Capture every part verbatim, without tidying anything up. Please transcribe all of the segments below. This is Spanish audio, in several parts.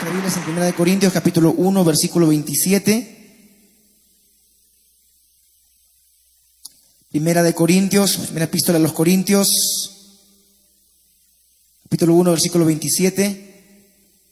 nuestra Biblia es en Primera de Corintios, capítulo uno, versículo veintisiete. Primera de Corintios, primera epístola a los Corintios, capítulo uno, versículo veintisiete.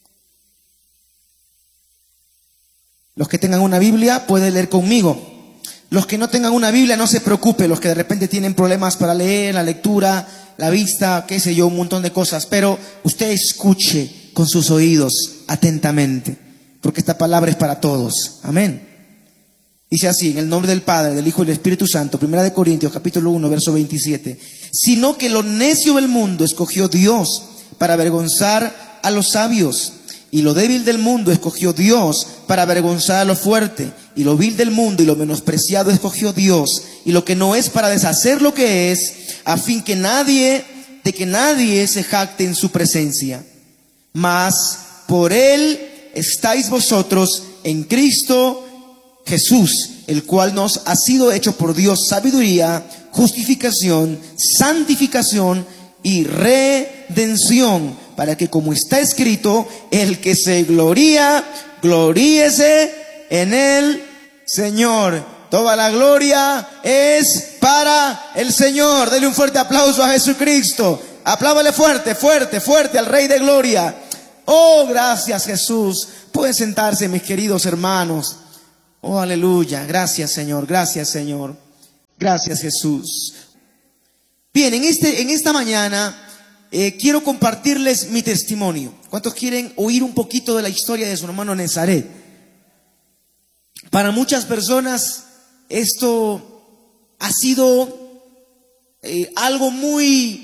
Los que tengan una Biblia pueden leer conmigo. Los que no tengan una Biblia, no se preocupe. Los que de repente tienen problemas para leer, la lectura, la vista, qué sé yo, un montón de cosas. Pero usted escuche con sus oídos atentamente, porque esta palabra es para todos. Amén. Dice así, en el nombre del Padre, del Hijo y del Espíritu Santo, Primera de Corintios, capítulo uno, verso veintisiete. Sino que lo necio del mundo escogió Dios para avergonzar a los sabios, y lo débil del mundo escogió Dios para avergonzar a lo fuerte, y lo vil del mundo y lo menospreciado escogió Dios, y lo que no es para deshacer lo que es, a fin que nadie, de que nadie se jacte en su presencia. Mas por él estáis vosotros en Cristo Jesús, el cual nos ha sido hecho por Dios sabiduría, justificación, santificación y redención, para que, como está escrito, el que se gloría, gloríese en el Señor. Toda la gloria es para el Señor. Dele un fuerte aplauso a Jesucristo. Aplábale fuerte, fuerte, fuerte al Rey de Gloria. Oh, gracias, Jesús. Pueden sentarse, mis queridos hermanos. Oh, aleluya. Gracias, Señor. Gracias, Señor. Gracias, Jesús. Bien, en, este, en esta mañana eh, quiero compartirles mi testimonio. ¿Cuántos quieren oír un poquito de la historia de su hermano Nazaret? Para muchas personas esto ha sido eh, algo muy...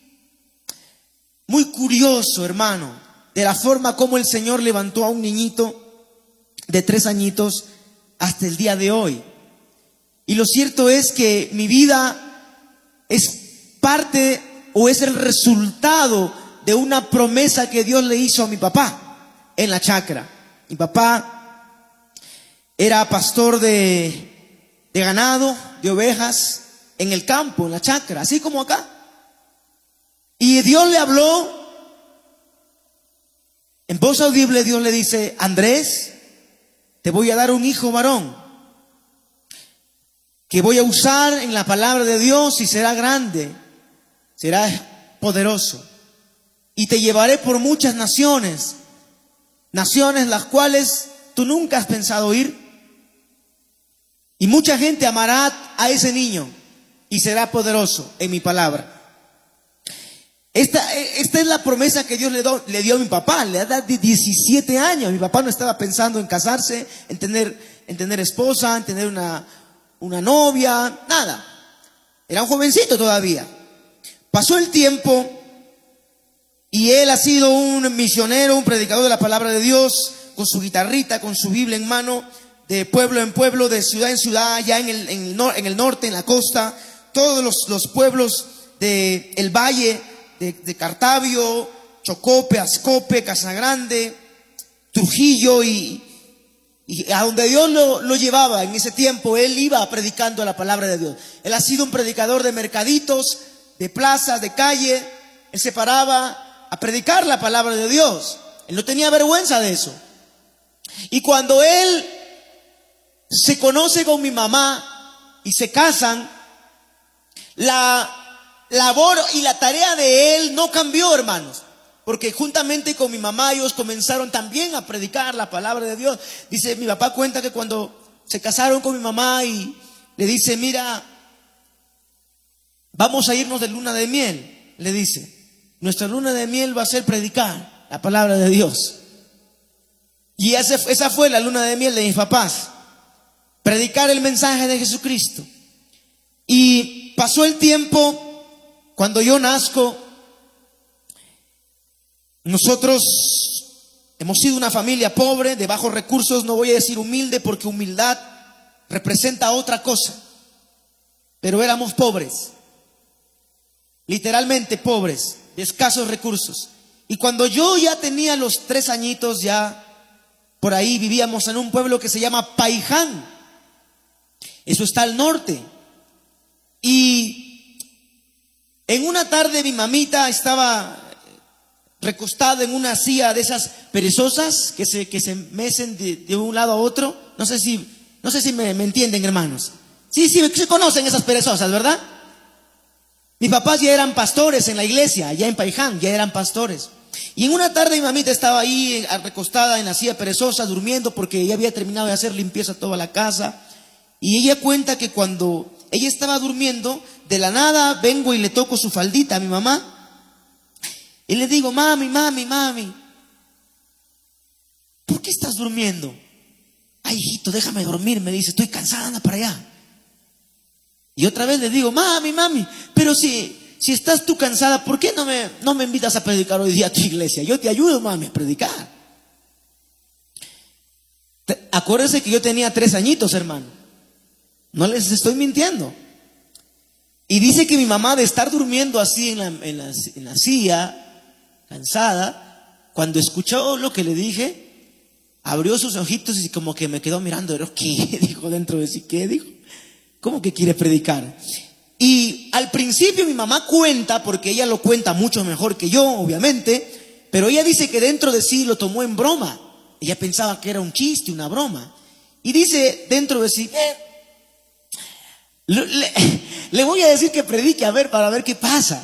Muy curioso, hermano, de la forma como el Señor levantó a un niñito de tres añitos hasta el día de hoy. Y lo cierto es que mi vida es parte o es el resultado de una promesa que Dios le hizo a mi papá en la chacra. Mi papá era pastor de, de ganado, de ovejas, en el campo, en la chacra, así como acá. Y Dios le habló, en voz audible Dios le dice: Andrés, te voy a dar un hijo varón, que voy a usar en la palabra de Dios y será grande, será poderoso. Y te llevaré por muchas naciones, naciones las cuales tú nunca has pensado ir. Y mucha gente amará a ese niño y será poderoso en mi palabra. Esta, esta es la promesa que Dios le, do, le dio a mi papá. Le da de diecisiete años. Mi papá no estaba pensando en casarse, en tener, en tener esposa, en tener una, una novia, nada. Era un jovencito todavía. Pasó el tiempo y él ha sido un misionero, un predicador de la palabra de Dios, con su guitarrita, con su Biblia en mano, de pueblo en pueblo, de ciudad en ciudad, allá en el, en el, nor, en el norte, en la costa, todos los, los pueblos del valle, De, de Cartavio, Chocope, Ascope, Casagrande, Trujillo, y, y a donde Dios lo, lo llevaba en ese tiempo, él iba predicando la palabra de Dios. Él ha sido un predicador de mercaditos, de plazas, de calle. Él se paraba a predicar la palabra de Dios. Él no tenía vergüenza de eso. Y cuando él se conoce con mi mamá y se casan, la labor y la tarea de él no cambió, hermanos, porque juntamente con mi mamá ellos comenzaron también a predicar la palabra de Dios. Dice, mi papá cuenta que cuando se casaron con mi mamá y le dice: mira, vamos a irnos de luna de miel, le dice, nuestra luna de miel va a ser predicar la palabra de Dios. Y esa, esa fue la luna de miel de mis papás, predicar el mensaje de Jesucristo. Y pasó el tiempo. Cuando yo nazco, nosotros hemos sido una familia pobre, de bajos recursos. No voy a decir humilde, porque humildad representa otra cosa, pero éramos pobres, literalmente pobres, de escasos recursos. Y cuando yo ya tenía los tres añitos, ya por ahí vivíamos en un pueblo que se llama Paiján. Eso está al norte. Y en una tarde mi mamita estaba recostada en una silla de esas perezosas que se, que se mecen de, de un lado a otro. No sé si, no sé si me, me entienden, hermanos. Sí, sí, se conocen esas perezosas, ¿verdad? Mis papás ya eran pastores en la iglesia, allá en Paiján, ya eran pastores. Y en una tarde mi mamita estaba ahí recostada en la silla perezosa, durmiendo, porque ella había terminado de hacer limpieza toda la casa. Y ella cuenta que cuando ella estaba durmiendo, de la nada vengo y le toco su faldita a mi mamá. Y le digo, mami, mami, mami, ¿por qué estás durmiendo? Ay, hijito, déjame dormir, me dice, estoy cansada, anda para allá. Y otra vez le digo, mami, mami, pero si, si estás tú cansada, ¿por qué no me, no me invitas a predicar hoy día a tu iglesia? Yo te ayudo, mami, a predicar. Acuérdense que yo tenía tres añitos, hermano. No les estoy mintiendo. Y dice que mi mamá, de estar durmiendo así en la, en la, en la silla, cansada, cuando escuchó lo que le dije, abrió sus ojitos y como que me quedó mirando. ¿Qué dijo dentro de sí? ¿Qué dijo? ¿Cómo que quiere predicar? Y al principio mi mamá cuenta, porque ella lo cuenta mucho mejor que yo, obviamente, pero ella dice que dentro de sí lo tomó en broma. Ella pensaba que era un chiste, una broma. Y dice dentro de sí, eh, le, le, le voy a decir que predique, a ver, para ver qué pasa.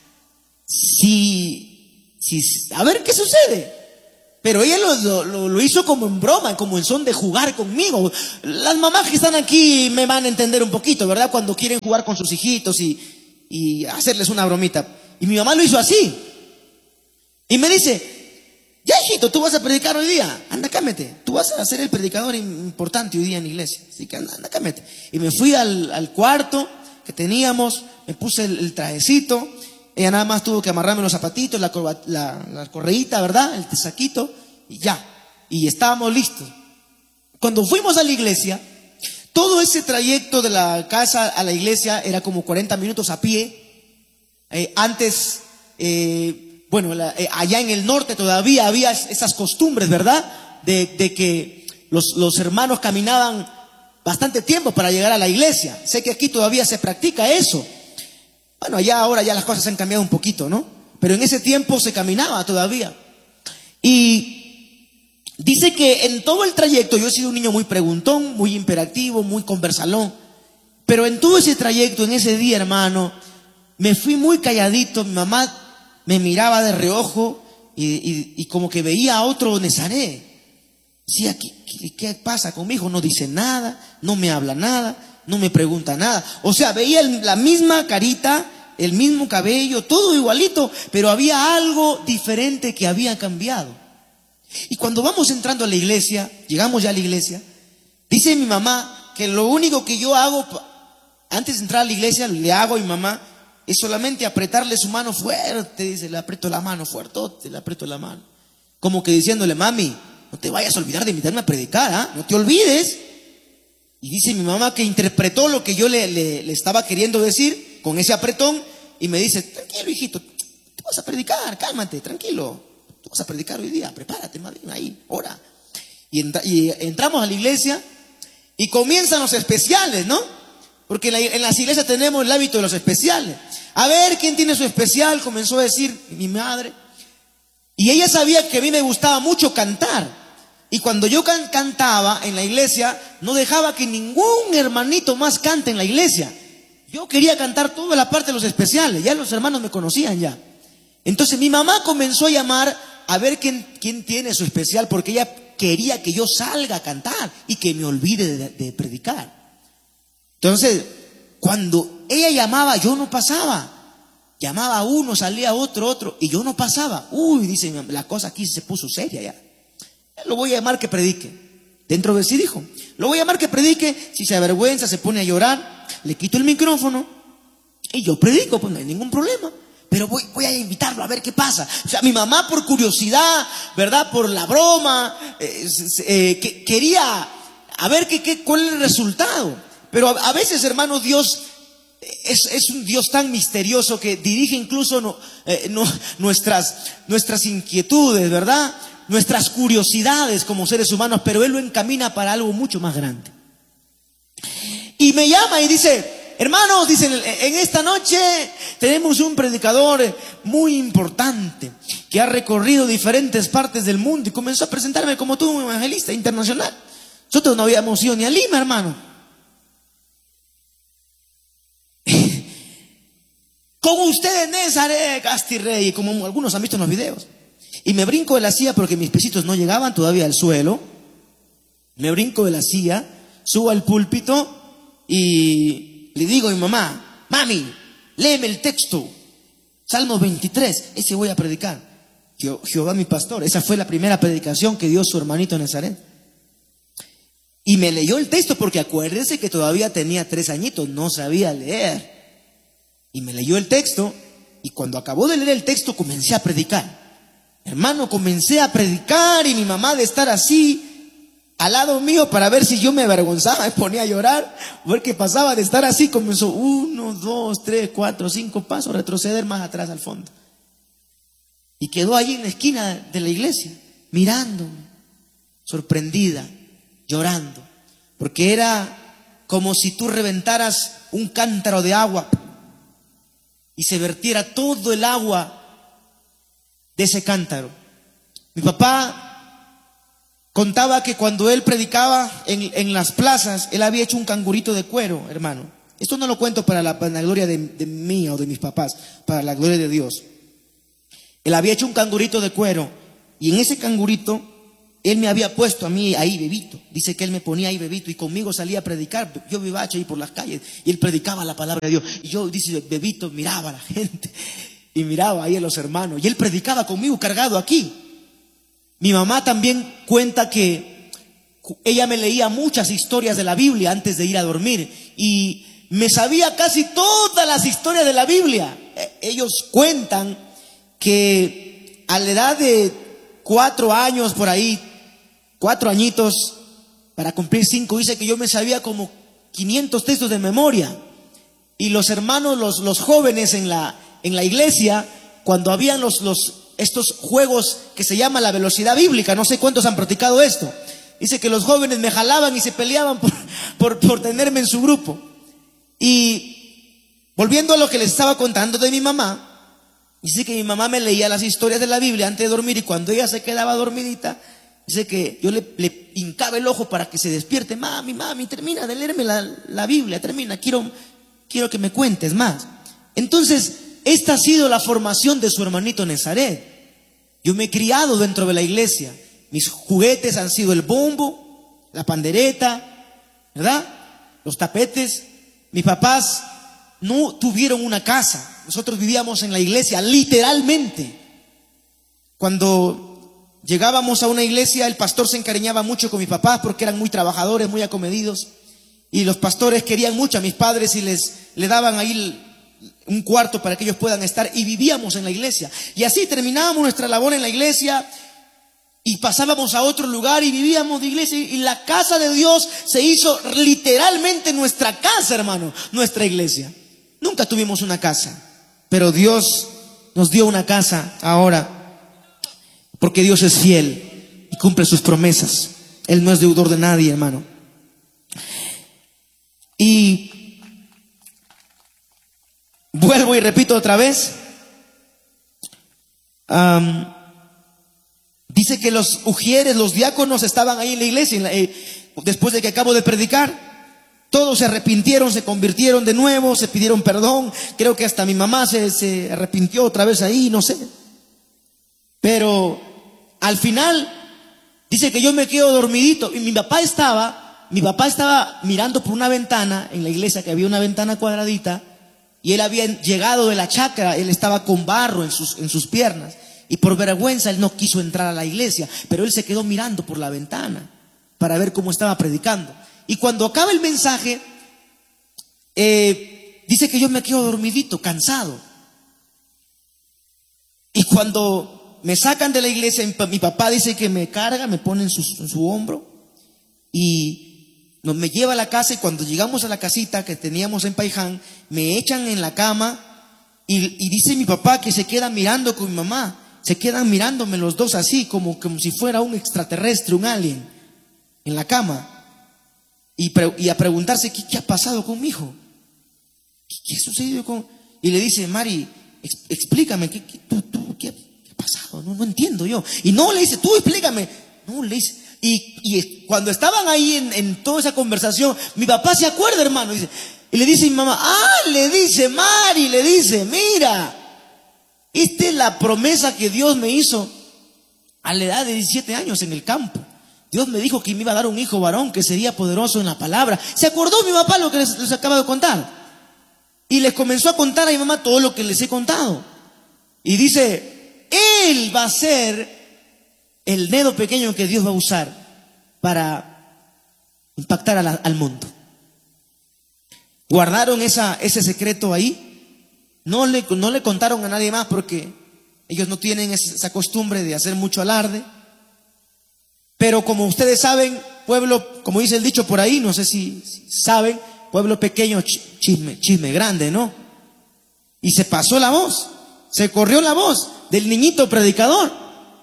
Si, si, a ver qué sucede. Pero ella lo, lo, lo hizo como en broma, como en son de jugar conmigo. Las mamás que están aquí me van a entender un poquito, ¿verdad? Cuando quieren jugar con sus hijitos y, y hacerles una bromita. Y mi mamá lo hizo así. Y me dice, ya, hijito, tú vas a predicar hoy día, anda, cámete. Tú vas a ser el predicador importante hoy día en la iglesia. Así que anda, anda, cámete. Y me fui al, al cuarto que teníamos, me puse el, el trajecito. Ella nada más tuvo que amarrarme los zapatitos, la, la, la correíta, ¿verdad? El saquito, y ya. Y estábamos listos. Cuando fuimos a la iglesia, todo ese trayecto de la casa a la iglesia era como cuarenta minutos a pie. Eh, antes, eh, bueno, la, eh, allá en el norte todavía había esas costumbres, ¿verdad? De, de que los, los hermanos caminaban bastante tiempo para llegar a la iglesia. Sé que aquí todavía se practica eso. Bueno, allá ahora ya las cosas han cambiado un poquito, ¿no? Pero en ese tiempo se caminaba todavía. Y dice que en todo el trayecto, yo he sido un niño muy preguntón, muy imperactivo, muy conversalón, pero en todo ese trayecto, en ese día, hermano, me fui muy calladito. Mi mamá me miraba de reojo y, y, y como que veía a otro Nezaré. Decía, ¿qué, qué, ¿qué pasa con mi hijo? No dice nada, no me habla nada, no me pregunta nada. O sea, veía el, la misma carita, el mismo cabello, todo igualito, pero había algo diferente que había cambiado. Y cuando vamos entrando a la iglesia, llegamos ya a la iglesia, dice mi mamá que lo único que yo hago antes de entrar a la iglesia, le hago a mi mamá, es solamente apretarle su mano fuerte. Dice, le aprieto la mano fuerte, le aprieto la mano. Como que diciéndole, mami, no te vayas a olvidar de invitarme a predicar, ¿ah? No te olvides. Y dice mi mamá que interpretó lo que yo le, le, le estaba queriendo decir con ese apretón y me dice, tranquilo, hijito, tú vas a predicar, cálmate, tranquilo, tú vas a predicar hoy día, prepárate, madre, ahí, ora. Y, entra, y entramos a la iglesia y comienzan los especiales, ¿no? Porque en, la, en las iglesias tenemos el hábito de los especiales. A ver, ¿quién tiene su especial? Comenzó a decir mi madre. Y ella sabía que a mí me gustaba mucho cantar. Y cuando yo can cantaba en la iglesia, no dejaba que ningún hermanito más cante en la iglesia. Yo quería cantar toda la parte de los especiales. Ya los hermanos me conocían ya. Entonces mi mamá comenzó a llamar a ver quién, quién tiene su especial, porque ella quería que yo salga a cantar y que me olvide de, de predicar. Entonces, cuando ella llamaba, yo no pasaba. Llamaba a uno, salía otro, otro, y yo no pasaba. Uy, dice, la cosa aquí se puso seria ya. Lo voy a llamar que predique. Dentro de sí dijo, lo voy a llamar que predique. Si se avergüenza, se pone a llorar, le quito el micrófono y yo predico, pues no hay ningún problema. Pero voy, voy a invitarlo a ver qué pasa. O sea, mi mamá por curiosidad, ¿verdad? Por la broma, eh, eh, que, quería a ver qué, qué, cuál es el resultado. Pero a, a veces, hermanos, Dios es, es un Dios tan misterioso que dirige incluso no, eh, no, nuestras, nuestras inquietudes, ¿verdad? Nuestras curiosidades como seres humanos, pero Él lo encamina para algo mucho más grande. Y me llama y dice, hermanos, dicen, en esta noche tenemos un predicador muy importante que ha recorrido diferentes partes del mundo y comenzó a presentarme como todo un evangelista internacional. Nosotros no habíamos ido ni a Lima, hermano. Con ustedes, Nazaret, Castirrey, como algunos han visto en los videos. Y me brinco de la silla porque mis pesitos no llegaban todavía al suelo. Me brinco de la silla, subo al púlpito y le digo a mi mamá: mami, léeme el texto, Salmo veintitrés, ese voy a predicar. Je- Jehová mi pastor. Esa fue la primera predicación que dio su hermanito Nazaret. Y me leyó el texto porque acuérdense que todavía tenía tres añitos, no sabía leer. Y me leyó el texto y cuando acabó de leer el texto comencé a predicar. Hermano, comencé a predicar y mi mamá de estar así al lado mío para ver si yo me avergonzaba, me ponía a llorar, ver qué pasaba de estar así, comenzó uno, dos, tres, cuatro, cinco pasos, retroceder más atrás al fondo. Y quedó allí en la esquina de la iglesia, mirándome, sorprendida, llorando, porque era como si tú reventaras un cántaro de agua y se vertiera todo el agua de ese cántaro. Mi papá contaba que cuando él predicaba en, en las plazas, él había hecho un cangurito de cuero, hermano. Esto no lo cuento para la, para la gloria de, de mí o de mis papás, para la gloria de Dios. Él había hecho un cangurito de cuero y en ese cangurito él me había puesto a mí ahí bebito. Dice que él me ponía ahí bebito y conmigo salía a predicar. Yo vivacho ahí por las calles y él predicaba la palabra de Dios. Y yo, dice, bebito, miraba a la gente y miraba ahí a los hermanos. Y él predicaba conmigo cargado aquí. Mi mamá también cuenta que ella me leía muchas historias de la Biblia antes de ir a dormir. Y me sabía casi todas las historias de la Biblia. Ellos cuentan que a la edad de cuatro años por ahí, cuatro añitos, para cumplir cinco, dice que yo me sabía como quinientos textos de memoria. Y los hermanos, los, los jóvenes en la, en la iglesia, cuando habían los, los, estos juegos que se llama la velocidad bíblica, no sé cuántos han practicado esto, dice que los jóvenes me jalaban y se peleaban por, por, por tenerme en su grupo. Y volviendo a lo que les estaba contando de mi mamá, dice que mi mamá me leía las historias de la Biblia antes de dormir y cuando ella se quedaba dormidita, dice que yo le, le hincaba el ojo para que se despierte. Mami, mami, termina de leerme la, la Biblia, termina, quiero, quiero que me cuentes más. Entonces, esta ha sido la formación de su hermanito Nazaret. Yo me he criado dentro de la iglesia. Mis juguetes han sido el bombo, la pandereta, ¿verdad? Los tapetes. Mis papás no tuvieron una casa. Nosotros vivíamos en la iglesia, literalmente. Cuando llegábamos a una iglesia, el pastor se encariñaba mucho con mis papás porque eran muy trabajadores, muy acomedidos. Y los pastores querían mucho a mis padres y les le daban ahí un cuarto para que ellos puedan estar. Y vivíamos en la iglesia. Y así terminábamos nuestra labor en la iglesia y pasábamos a otro lugar y vivíamos de iglesia. Y la casa de Dios se hizo literalmente nuestra casa, hermano, nuestra iglesia. Nunca tuvimos una casa. Pero Dios nos dio una casa ahora, porque Dios es fiel y cumple sus promesas. Él no es deudor de nadie, hermano. Y vuelvo y repito otra vez. Um, dice que los ujieres, los diáconos estaban ahí en la iglesia, en la, eh, después de que acabo de predicar. Todos se arrepintieron, se convirtieron de nuevo, se pidieron perdón. Creo que hasta mi mamá se, se arrepintió otra vez ahí, no sé. Pero al final dice que yo me quedo dormidito. Y mi papá estaba, mi papá estaba mirando por una ventana en la iglesia, que había una ventana cuadradita, y él había llegado de la chacra, él estaba con barro en sus, en sus piernas. Y por vergüenza él no quiso entrar a la iglesia, pero él se quedó mirando por la ventana para ver cómo estaba predicando. Y cuando acaba el mensaje, eh, dice que yo me quedo dormidito, cansado. Y cuando me sacan de la iglesia, mi papá dice que me carga, me pone en su, en su hombro y nos, me lleva a la casa. Y cuando llegamos a la casita que teníamos en Paiján, me echan en la cama y, y dice mi papá que se queda mirando con mi mamá. Se quedan mirándome los dos así, como, como si fuera un extraterrestre, un alien, en la cama. Y, pre, y a preguntarse, ¿qué, ¿qué ha pasado con mi hijo? ¿qué, qué ha sucedido con...? Y le dice, Mari, ex, explícame, ¿qué, qué, tú, tú, ¿qué, ¿qué ha pasado? No, no entiendo yo. Y no, le dice, tú explícame. No, le dice... Y, y cuando estaban ahí en, en toda esa conversación, mi papá se acuerda, hermano, dice, y le dice a mi mamá, ah, le dice Mari, le dice, mira, esta es la promesa que Dios me hizo a la edad de diecisiete años en el campo. Dios me dijo que me iba a dar un hijo varón que sería poderoso en la palabra. ¿Se acordó mi papá lo que les, les acaba de contar? Y les comenzó a contar a mi mamá todo lo que les he contado. Y dice, él va a ser el dedo pequeño que Dios va a usar para impactar a la, al mundo. Guardaron esa, ese secreto ahí. No le, no le contaron a nadie más porque ellos no tienen esa costumbre de hacer mucho alarde. Pero como ustedes saben, pueblo, como dice el dicho por ahí, no sé si, si saben, pueblo pequeño, chisme, chisme grande, ¿no? Y se pasó la voz, se corrió la voz del niñito predicador.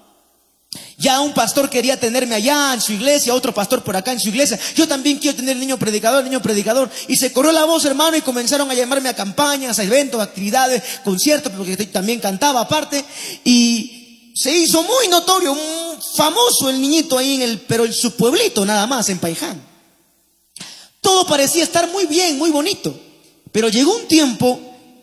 Ya un pastor quería tenerme allá en su iglesia, otro pastor por acá en su iglesia. Yo también quiero tener el niño predicador, el niño predicador. Y se corrió la voz, hermano, y comenzaron a llamarme a campañas, a eventos, a actividades, conciertos, porque también cantaba aparte. Y se hizo muy notorio, muy famoso el niñito ahí en el, pero en su pueblito nada más, en Paiján. Todo parecía estar muy bien, muy bonito. Pero llegó un tiempo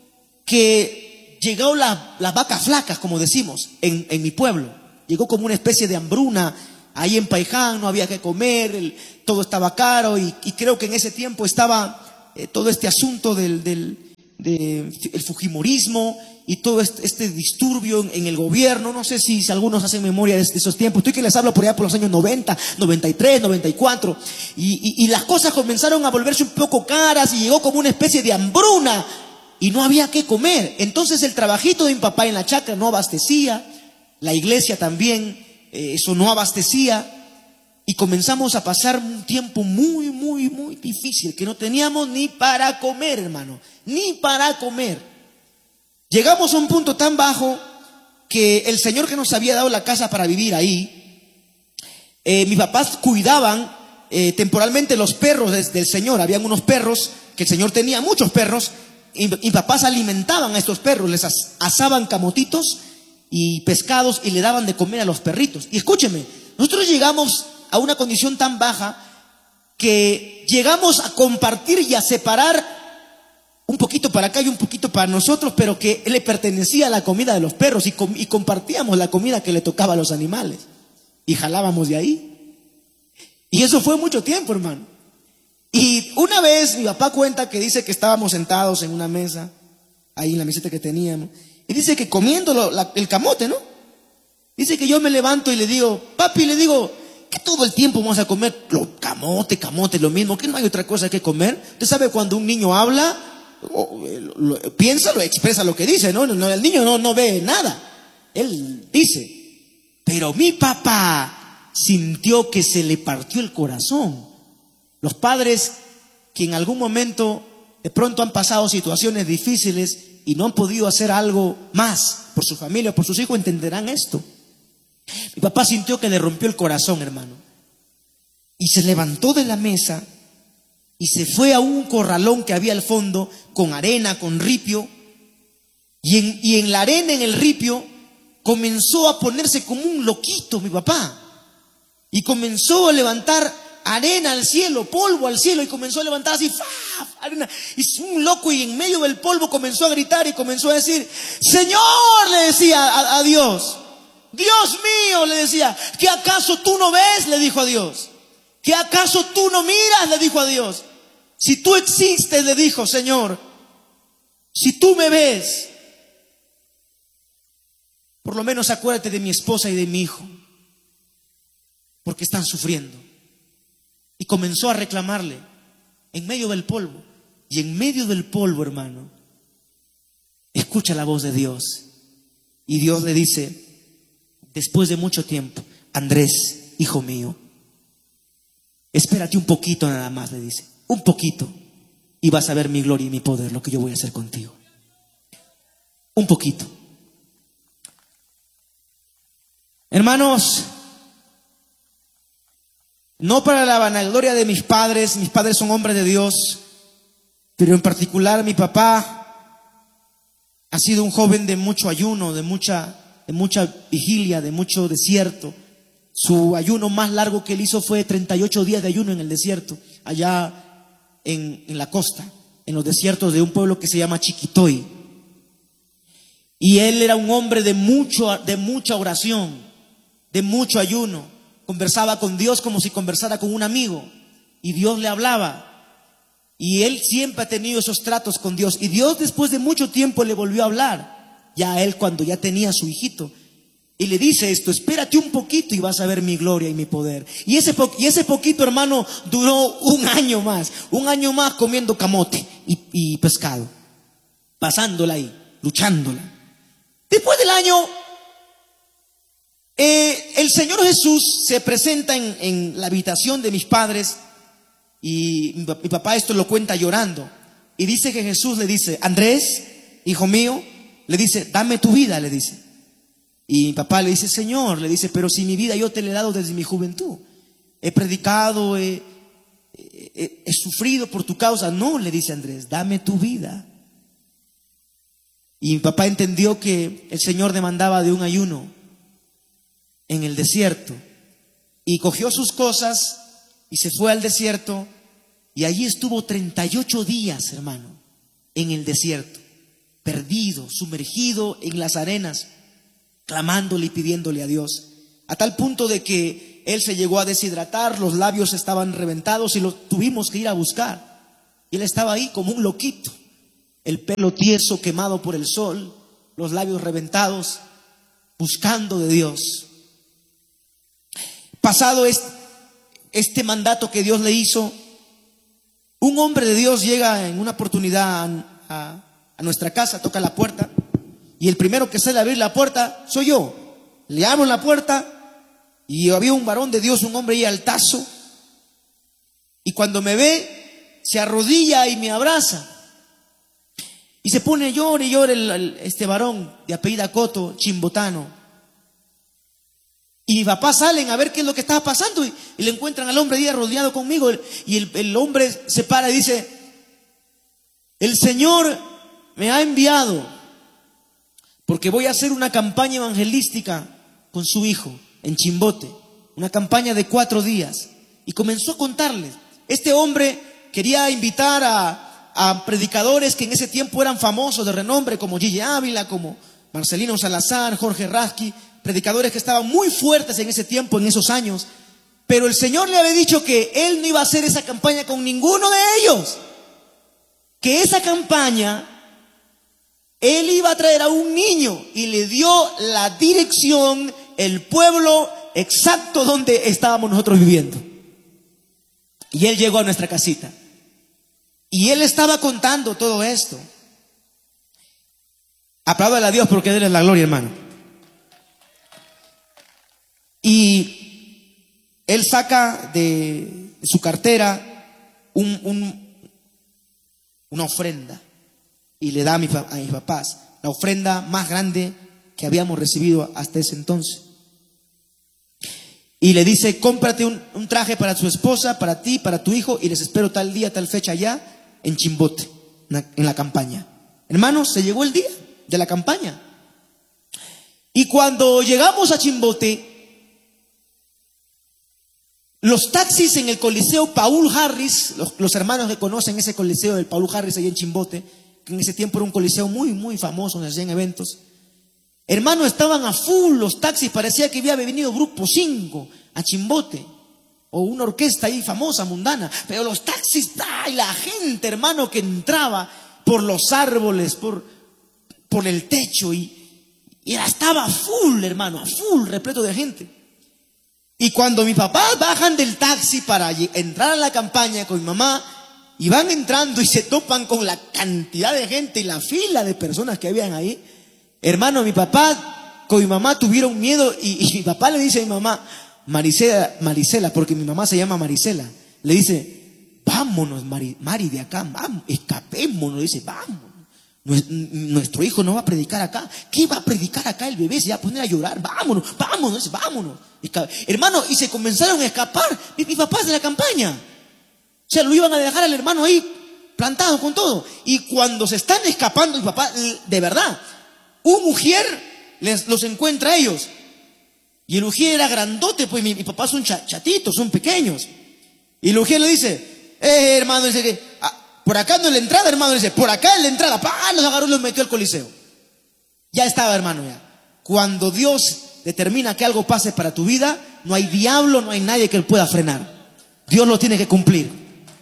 que llegaron la, las vacas flacas, como decimos, en, en mi pueblo. Llegó como una especie de hambruna ahí en Paiján, no había que comer, el, todo estaba caro y, y creo que en ese tiempo estaba eh, todo este asunto del, del de, el fujimorismo y todo este, este disturbio en, en el gobierno. No sé si, si algunos hacen memoria de, de esos tiempos. Estoy que les hablo por allá por los años noventa, noventa y tres, noventa y cuatro y, y, y las cosas comenzaron a volverse un poco caras y llegó como una especie de hambruna y no había que comer. Entonces el trabajito de mi papá en la chacra no abastecía. La iglesia también, eh, eso no abastecía. Y comenzamos a pasar un tiempo muy, muy, muy difícil, que no teníamos ni para comer, hermano, ni para comer. Llegamos a un punto tan bajo que el Señor que nos había dado la casa para vivir ahí, eh, mis papás cuidaban eh, temporalmente los perros des, del Señor. Habían unos perros, que el Señor tenía muchos perros, y, y mis papás alimentaban a estos perros, les as, asaban camotitos y pescados y le daban de comer a los perritos. Y escúcheme, nosotros llegamos a una condición tan baja que llegamos a compartir y a separar un poquito para acá y un poquito para nosotros, pero que le pertenecía a la comida de los perros y, com y compartíamos la comida que le tocaba a los animales y jalábamos de ahí. Y eso fue mucho tiempo, hermano. Y una vez mi papá cuenta que dice que estábamos sentados en una mesa, ahí en la mesita que teníamos, y dice que comiendo lo, la, el camote, ¿no? Dice que yo me levanto y le digo, papi, le digo, ¿qué todo el tiempo vamos a comer? Lo, camote, camote, lo mismo, que no hay otra cosa que comer. Usted sabe cuando un niño habla, o, lo, lo, piensa, lo expresa lo que dice, ¿no? no el niño no, no ve nada. Él dice, pero mi papá sintió que se le partió el corazón. Los padres que en algún momento de pronto han pasado situaciones difíciles y no han podido hacer algo más por su familia, por sus hijos, entenderán esto. Mi papá sintió que le rompió el corazón, hermano, y se levantó de la mesa y se fue a un corralón que había al fondo con arena, con ripio, y en, y en la arena, en el ripio, comenzó a ponerse como un loquito mi papá, y comenzó a levantar arena al cielo, polvo al cielo, y comenzó a levantar así, ¡faf! Arena, y un loco, y en medio del polvo comenzó a gritar y comenzó a decir, Señor, le decía a, a Dios, Dios mío, le decía, ¿qué acaso tú no ves? Le dijo a Dios. ¿Qué acaso tú no miras? Le dijo a Dios. Si tú existes, le dijo, Señor, si tú me ves, por lo menos acuérdate de mi esposa y de mi hijo, porque están sufriendo. Y comenzó a reclamarle en medio del polvo. Y en medio del polvo, hermano, escucha la voz de Dios. Y Dios le dice, después de mucho tiempo, Andrés, hijo mío, espérate un poquito nada más, le dice, un poquito, y vas a ver mi gloria y mi poder, lo que yo voy a hacer contigo. Un poquito. Hermanos, no para la vanagloria de mis padres, mis padres son hombres de Dios, Pero en particular mi papá ha sido un joven de mucho ayuno, de mucha, de mucha vigilia, de mucho desierto. Su ayuno más largo que él hizo fue treinta y ocho días de ayuno en el desierto, allá en, en la costa, en los desiertos de un pueblo que se llama Chiquitoy. Y él era un hombre de mucho, de mucha oración, de mucho ayuno. Conversaba con Dios como si conversara con un amigo, y Dios le hablaba. Y él siempre ha tenido esos tratos con Dios. Y Dios después de mucho tiempo le volvió a hablar, ya a él cuando ya tenía su hijito. Y le dice esto: espérate un poquito y vas a ver mi gloria y mi poder. Y ese, po y ese poquito, hermano, duró un año más. Un año más comiendo camote y, y pescado, pasándola ahí, luchándola. Después del año, eh, el Señor Jesús se presenta en, en la habitación de mis padres. Y mi, mi papá esto lo cuenta llorando. Y dice que Jesús le dice: Andrés, hijo mío, le dice, dame tu vida, le dice. Y mi papá le dice: Señor, le dice, pero si mi vida yo te la he dado desde mi juventud. He predicado, he, he, he sufrido por tu causa. No, le dice Andrés, dame tu vida. Y mi papá entendió que el Señor demandaba de un ayuno en el desierto. Y cogió sus cosas y se fue al desierto. Y allí estuvo treinta y ocho días, hermano, en el desierto, perdido, sumergido en las arenas, clamándole y pidiéndole a Dios, a tal punto de que él se llegó a deshidratar, los labios estaban reventados y lo tuvimos que ir a buscar. Y él estaba ahí como un loquito, el pelo tieso, quemado por el sol, los labios reventados, buscando de Dios. Pasado este, este mandato que Dios le hizo, un hombre de Dios llega en una oportunidad a, a, a nuestra casa, toca la puerta. Y el primero que sale a abrir la puerta soy yo. Le abro la puerta y había un varón de Dios, un hombre ahí altazo. Y cuando me ve, se arrodilla y me abraza. Y se pone a llorar y llorar el, el, este varón de apellida Coto, chimbotano. Y mi papá salen a ver qué es lo que estaba pasando y, y le encuentran al hombre ahí arrodillado conmigo. Y el, el hombre se para y dice: el Señor me ha enviado porque voy a hacer una campaña evangelística con su hijo en Chimbote, una campaña de cuatro días. Y comenzó a contarles. Este hombre quería invitar a, a predicadores que en ese tiempo eran famosos, de renombre, como Gille Ávila, como Marcelino Salazar, Jorge Rasky, predicadores que estaban muy fuertes en ese tiempo, en esos años. Pero el Señor le había dicho que él no iba a hacer esa campaña con ninguno de ellos, que esa campaña él iba a traer a un niño, y le dio la dirección, el pueblo exacto donde estábamos nosotros viviendo. Y él llegó a nuestra casita. Y él estaba contando todo esto. Apláudale a Dios porque Él es la gloria, hermano. Y él saca de su cartera un, un, una ofrenda. Y le da a, mi, a mis papás la ofrenda más grande que habíamos recibido hasta ese entonces. Y le dice: cómprate un, un traje para tu esposa, para ti, para tu hijo, y les espero tal día, tal fecha allá en Chimbote, en la campaña. Hermanos, se llegó el día de la campaña. Y cuando llegamos a Chimbote, los taxis en el Coliseo Paul Harris, los, los hermanos que conocen ese Coliseo del Paul Harris ahí en Chimbote, que en ese tiempo era un coliseo muy, muy famoso, donde hacían eventos. Hermano, estaban a full los taxis, parecía que había venido Grupo cinco a Chimbote, o una orquesta ahí famosa, mundana, pero los taxis, ¡ay! La gente, hermano, que entraba por los árboles, por, por el techo, y, y estaba a full, hermano, a full, repleto de gente. Y cuando mis papás bajan del taxi para entrar a la campaña con mi mamá, y van entrando y se topan con la cantidad de gente y la fila de personas que habían ahí, hermano, mi papá con mi mamá tuvieron miedo. Y, y mi papá le dice a mi mamá, Marisela, Marisela, porque mi mamá se llama Marisela, le dice: vámonos, Mari, Mari, de acá, vamos, escapémonos. Dice: vámonos, nuestro hijo no va a predicar acá. ¿Qué va a predicar acá el bebé? Se va a poner a llorar. Vámonos, vámonos, dice, vámonos. Hermano, y se comenzaron a escapar mis, mis papás de la campaña. O sea, lo iban a dejar al hermano ahí plantado con todo. Y cuando se están escapando, mi papá, de verdad, un ujier les, los encuentra a ellos. Y el ujier era grandote, pues mi, mi papá son chatitos, son pequeños. Y el ujier le dice, eh, hermano, dice que, ah, por acá no es la entrada, hermano, dice, por acá es la entrada. ¡Pah! Los agarró y los metió al coliseo. Ya estaba, hermano, ya. Cuando Dios determina que algo pase para tu vida, no hay diablo, no hay nadie que pueda frenar. Dios lo tiene que cumplir.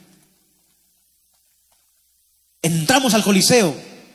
Entramos al coliseo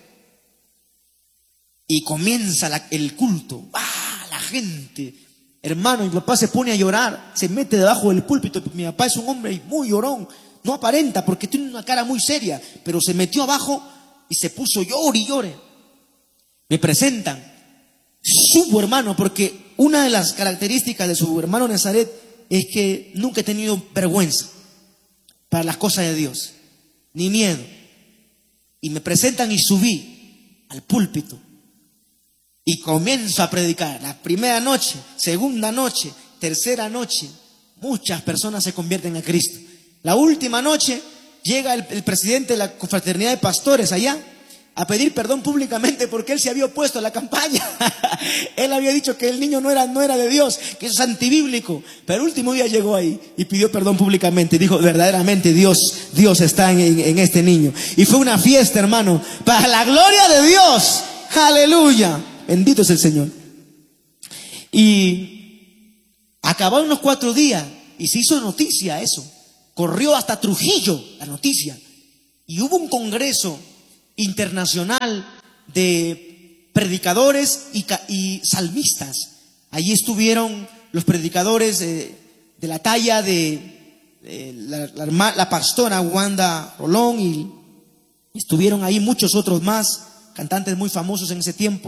y comienza la, el culto. ¡Ah! La gente, hermano, mi papá se pone a llorar, se mete debajo del púlpito. Mi papá es un hombre muy llorón, no aparenta porque tiene una cara muy seria, pero se metió abajo y se puso llore y llore. Me presentan, subo, hermano, porque una de las características de su hermano Nazaret es que nunca he tenido vergüenza para las cosas de Dios, ni miedo. Y me presentan y subí al púlpito y comienzo a predicar. La primera noche, segunda noche, tercera noche, muchas personas se convierten a Cristo. La última noche llega el, el presidente de la confraternidad de pastores allá a pedir perdón públicamente porque él se había opuesto a la campaña. Él había dicho que el niño no era, no era de Dios, que eso es antibíblico. Pero el último día llegó ahí y pidió perdón públicamente. Dijo, verdaderamente Dios, Dios está en, en, en este niño. Y fue una fiesta, hermano, para la gloria de Dios. Aleluya. Bendito es el Señor. Y acabaron los cuatro días y se hizo noticia eso. Corrió hasta Trujillo la noticia. Y hubo un congreso internacional de predicadores y, y salmistas. Allí estuvieron los predicadores eh, de la talla de eh, la, la, la pastora Wanda Rolón, y estuvieron ahí muchos otros más, cantantes muy famosos en ese tiempo.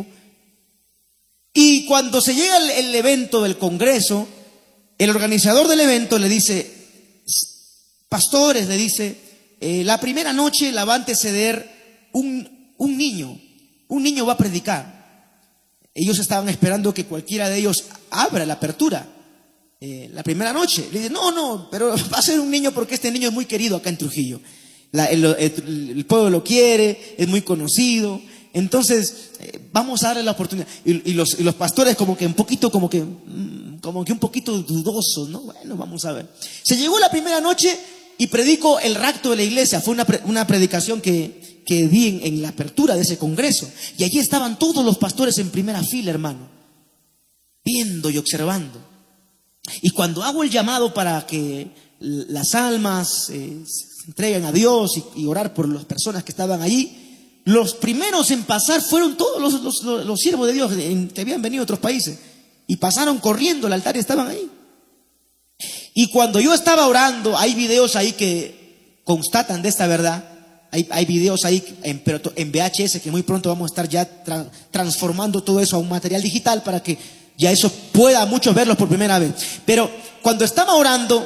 Y cuando se llega el, el evento del congreso, el organizador del evento le dice, pastores, le dice, eh, la primera noche la va a anteceder Un, un niño, un niño va a predicar. Ellos estaban esperando que cualquiera de ellos abra la apertura eh, la primera noche. Le dicen, no, no, pero va a ser un niño porque este niño es muy querido acá en Trujillo. La, el, el, el pueblo lo quiere, es muy conocido. Entonces, eh, vamos a darle la oportunidad. Y, y, los, y los pastores como que un poquito, como que, como que un poquito dudosos, ¿no? Bueno, vamos a ver. Se llegó la primera noche y predico el rapto de la iglesia. Fue una, una predicación que... que di en, en la apertura de ese congreso, y allí estaban todos los pastores en primera fila, hermano, viendo y observando. Y cuando hago el llamado para que las almas eh, se entreguen a Dios y, y orar por las personas que estaban allí, los primeros en pasar fueron todos los, los, los, los siervos de Dios que habían venido de otros países, y pasaron corriendo al altar y estaban ahí. Y cuando yo estaba orando, hay videos ahí que constatan de esta verdad. Hay, hay videos ahí en, en V H S que muy pronto vamos a estar ya tra, transformando todo eso a un material digital para que ya eso pueda muchos verlos por primera vez. Pero cuando estaba orando,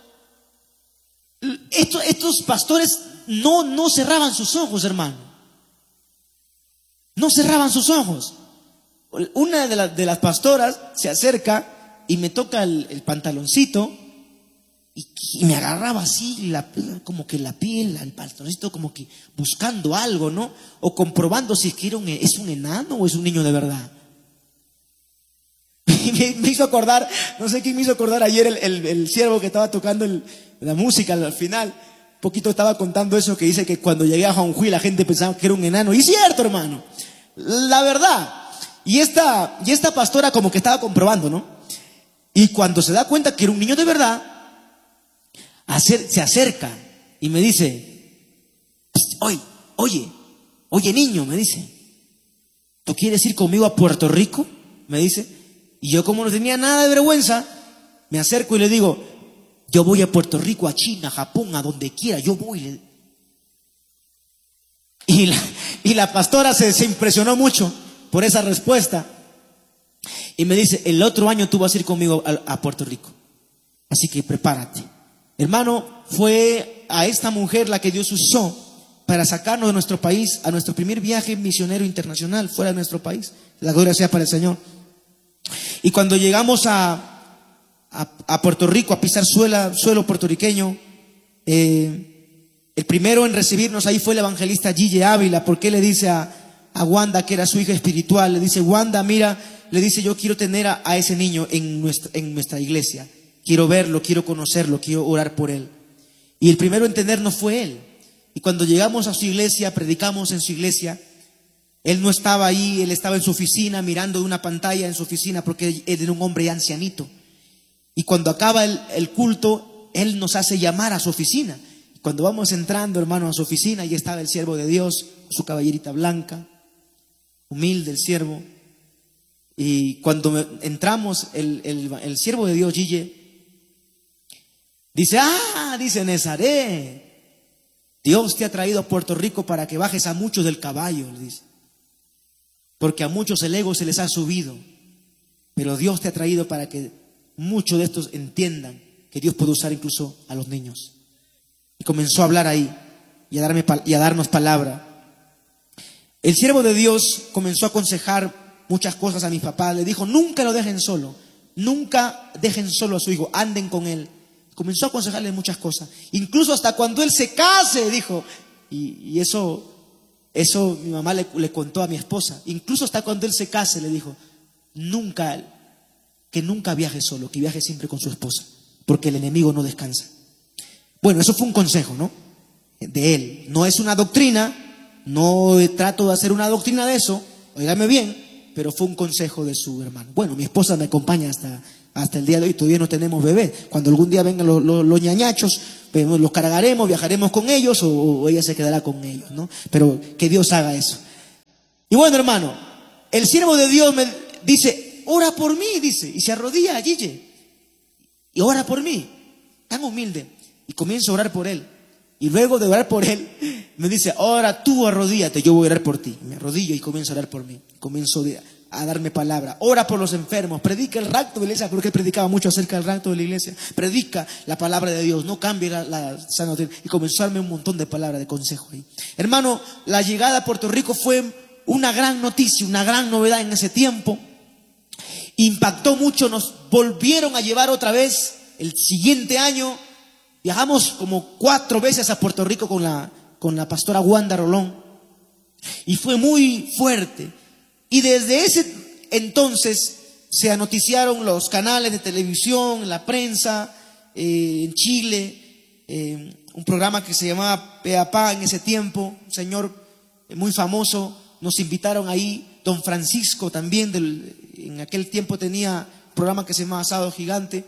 estos, estos pastores no, no cerraban sus ojos, hermano. No cerraban sus ojos. Una de, la, de las pastoras se acerca y me toca el, el pantaloncito. Y me agarraba así, la, como que la piel, el pantaloncito, como que buscando algo, ¿no? O comprobando si es que era un, es un enano o es un niño de verdad. Y me, me hizo acordar, no sé quién me hizo acordar ayer, el, el, el siervo que estaba tocando el, la música al final. Un poquito estaba contando eso, que dice que cuando llegué a Juanjuy la gente pensaba que era un enano. Y es cierto, hermano, la verdad. Y esta, y esta pastora como que estaba comprobando, ¿no? Y cuando se da cuenta que era un niño de verdad, se acerca y me dice, oye, oye, oye niño, me dice, ¿tú quieres ir conmigo a Puerto Rico? Me dice. Y yo, como no tenía nada de vergüenza, me acerco y le digo, yo voy a Puerto Rico, a China, a Japón, a donde quiera, yo voy. Y la, y la pastora se, se impresionó mucho por esa respuesta y me dice, el otro año tú vas a ir conmigo a, a Puerto Rico, así que prepárate. Hermano, fue a esta mujer la que Dios usó para sacarnos de nuestro país a nuestro primer viaje misionero internacional fuera de nuestro país. La gloria sea para el Señor. Y cuando llegamos a, a, a Puerto Rico, a pisar suela, suelo puertorriqueño, eh, El primero en recibirnos ahí fue el evangelista Gille Ávila, porque le dice a, a Wanda, que era su hija espiritual, le dice: Wanda, mira, le dice, yo quiero tener a, a ese niño en nuestra, en nuestra iglesia. Quiero verlo, quiero conocerlo, quiero orar por él. Y el primero en tenernos fue él. Y cuando llegamos a su iglesia, predicamos en su iglesia, él no estaba ahí, él estaba en su oficina, mirando de una pantalla en su oficina, porque él era un hombre ancianito. Y cuando acaba el, el culto, él nos hace llamar a su oficina. Cuando vamos entrando, hermano, a su oficina, ahí estaba el siervo de Dios, su caballerita blanca, humilde el siervo. Y cuando entramos, el, el, el siervo de Dios, Gille, dice: ah, dice Nazaret, Dios te ha traído a Puerto Rico para que bajes a muchos del caballo, le dice. Porque a muchos el ego se les ha subido, pero Dios te ha traído para que muchos de estos entiendan que Dios puede usar incluso a los niños. Y comenzó a hablar ahí y a, darme, y a darnos palabra. El siervo de Dios comenzó a aconsejar muchas cosas a mis papás. Le dijo: nunca lo dejen solo, nunca dejen solo a su hijo, anden con él. Comenzó a aconsejarle muchas cosas, incluso hasta cuando él se case, dijo. Y, y eso, eso mi mamá le, le contó a mi esposa. Incluso hasta cuando él se case, le dijo: nunca, que nunca viaje solo, que viaje siempre con su esposa, porque el enemigo no descansa. Bueno, eso fue un consejo, ¿no? De él. No es una doctrina, no trato de hacer una doctrina de eso, óigame bien, pero fue un consejo de su hermano. Bueno, mi esposa me acompaña hasta, hasta el día de hoy, todavía no tenemos bebé. Cuando algún día vengan los, los, los ñañachos, pues los cargaremos, viajaremos con ellos, o, o ella se quedará con ellos, ¿no? Pero que Dios haga eso. Y bueno, hermano, el siervo de Dios me dice: ora por mí, dice, y se arrodilla a Gille y ora por mí, tan humilde. Y comienzo a orar por él. Y luego de orar por él, me dice: ahora tú arrodíllate, yo voy a orar por ti. Me arrodillo y comienzo a orar por mí. Comienzo a darme palabra. Ora por los enfermos. Predica el rapto de la iglesia, porque él predicaba mucho acerca del rapto de la iglesia. Predica la palabra de Dios. No cambie la, la sana doctrina. Y comenzó a darme un montón de palabras de consejo ahí. Hermano, la llegada a Puerto Rico fue una gran noticia, una gran novedad en ese tiempo. Impactó mucho. Nos volvieron a llevar otra vez el siguiente año. Viajamos como cuatro veces a Puerto Rico con la, con la pastora Wanda Rolón. Y fue muy fuerte. Y desde ese entonces se anoticiaron los canales de televisión, la prensa, eh, en Chile, eh, un programa que se llamaba Peapá en ese tiempo, un señor muy famoso. Nos invitaron ahí, don Francisco también, del, en aquel tiempo tenía un programa que se llamaba Sábado Gigante.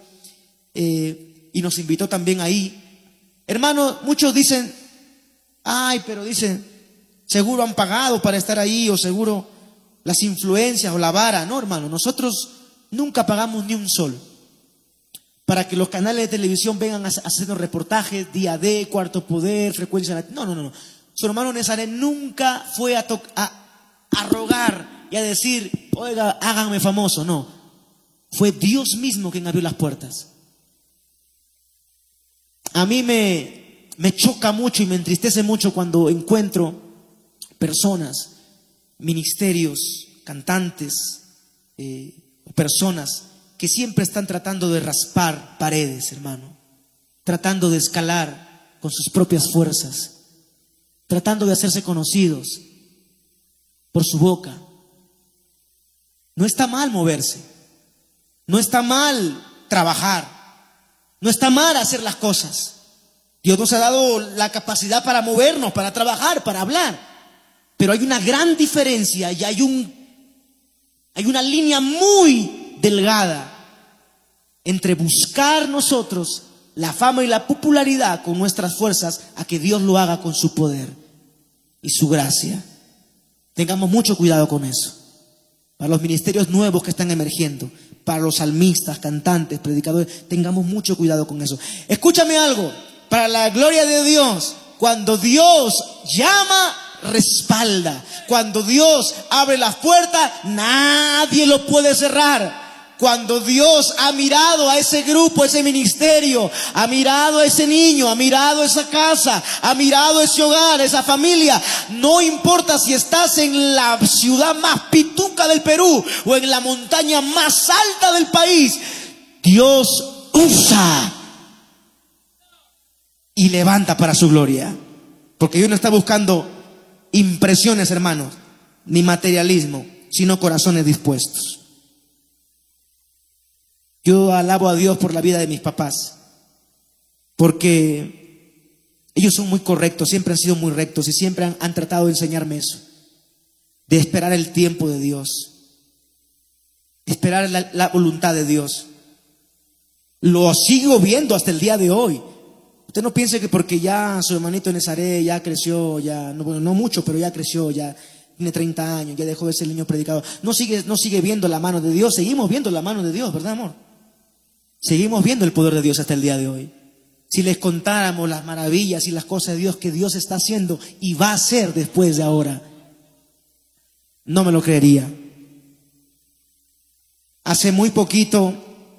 Eh, Y nos invitó también ahí. Hermano, muchos dicen: ay, pero dicen, seguro han pagado para estar ahí, o seguro las influencias o la vara. No, hermano, nosotros nunca pagamos ni un sol para que los canales de televisión vengan a hacernos reportajes, Día D, Cuarto Poder, Frecuencia. No, no, no, no. Su hermano Nazaret nunca fue a, a, a rogar y a decir: oiga, háganme famoso. No, fue Dios mismo quien abrió las puertas. A mí me, me choca mucho y me entristece mucho cuando encuentro personas, ministerios, cantantes, eh, personas que siempre están tratando de raspar paredes, hermano, tratando de escalar con sus propias fuerzas, tratando de hacerse conocidos por su boca. No está mal moverse, no está mal trabajar, no está mal hacer las cosas. Dios nos ha dado la capacidad para movernos, para trabajar, para hablar. Pero hay una gran diferencia y hay un, hay una línea muy delgada entre buscar nosotros la fama y la popularidad con nuestras fuerzas, a que Dios lo haga con su poder y su gracia. Tengamos mucho cuidado con eso. Para los ministerios nuevos que están emergiendo, para los salmistas, cantantes, predicadores, tengamos mucho cuidado con eso. Escúchame algo, para la gloria de Dios, cuando Dios llama, respalda. Cuando Dios abre las puertas, nadie lo puede cerrar. Cuando Dios ha mirado a ese grupo, a ese ministerio, ha mirado a ese niño, ha mirado a esa casa, ha mirado a ese hogar, a esa familia, no importa si estás en la ciudad más pituca del Perú o en la montaña más alta del país, Dios usa y levanta para su gloria. Porque Dios no está buscando impresiones, hermanos, ni materialismo, sino corazones dispuestos. Yo alabo a Dios por la vida de mis papás, porque ellos son muy correctos, siempre han sido muy rectos y siempre han, han tratado de enseñarme eso, de esperar el tiempo de Dios, de esperar la, la voluntad de Dios. Lo sigo viendo hasta el día de hoy. Usted no piense que porque ya su hermanito Nezaret ya creció, ya no, bueno, no mucho, pero ya creció, ya tiene treinta años, ya dejó de ser el niño predicador. No sigue, no sigue viendo la mano de Dios. Seguimos viendo la mano de Dios, ¿verdad, amor? Seguimos viendo el poder de Dios hasta el día de hoy. Si les contáramos las maravillas y las cosas de Dios que Dios está haciendo y va a hacer después de ahora, no me lo creería. Hace muy poquito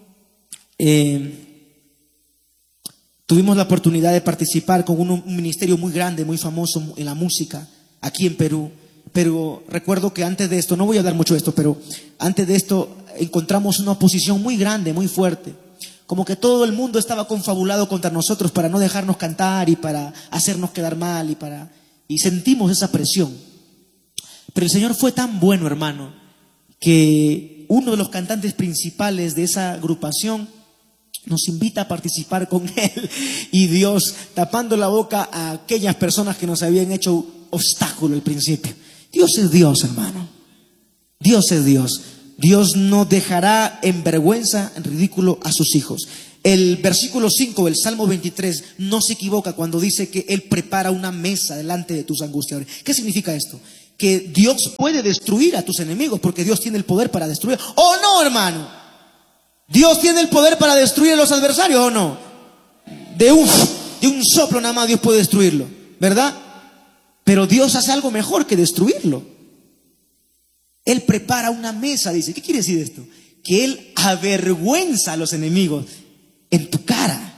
eh, tuvimos la oportunidad de participar con un, un ministerio muy grande, muy famoso en la música, aquí en Perú. Pero recuerdo que antes de esto, no voy a hablar mucho de esto, pero antes de esto encontramos una oposición muy grande, muy fuerte. Como que todo el mundo estaba confabulado contra nosotros para no dejarnos cantar y para hacernos quedar mal y para y sentimos esa presión. Pero el Señor fue tan bueno, hermano, que uno de los cantantes principales de esa agrupación nos invita a participar con él, y Dios tapando la boca a aquellas personas que nos habían hecho obstáculo al principio. Dios es Dios, hermano. Dios es Dios. Dios no dejará en vergüenza, en ridículo a sus hijos. El versículo cinco del Salmo veintitrés no se equivoca cuando dice que Él prepara una mesa delante de tus angustiadores. ¿Qué significa esto? Que Dios puede destruir a tus enemigos, porque Dios tiene el poder para destruir. ¿O no, hermano? Dios tiene el poder para destruir a los adversarios, ¿o no? De un, de un soplo nada más Dios puede destruirlo, ¿verdad? Pero Dios hace algo mejor que destruirlo. Él prepara una mesa, dice. ¿Qué quiere decir esto? Que Él avergüenza a los enemigos en tu cara.